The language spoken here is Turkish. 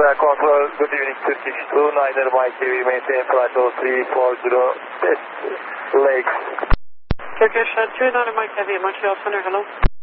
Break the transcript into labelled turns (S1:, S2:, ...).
S1: Control, good evening, Turkish 2, neither Mike Heavy, maintain flight 0340, test, Lakes.
S2: Turkish 2, neither Mike Heavy, Montreal Center, hello.